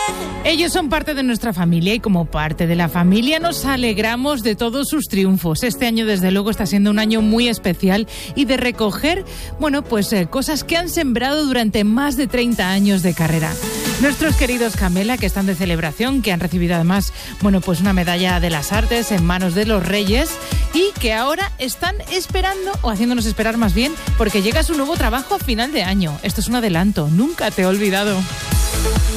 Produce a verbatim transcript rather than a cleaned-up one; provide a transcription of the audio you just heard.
Ellos son parte de nuestra familia y como parte de la familia nos alegramos de todos sus triunfos. Este año desde luego está siendo un año muy especial y de recoger, bueno, pues eh, cosas que han sembrado durante más de treinta años de carrera. Nuestros queridos Camela, que están de celebración, que han recibido además, bueno, pues una medalla de las artes en manos de los Reyes y que ahora están esperando, o haciéndonos esperar más bien, porque llega su nuevo trabajo a final de año. Esto es un adelanto, nunca te he olvidado.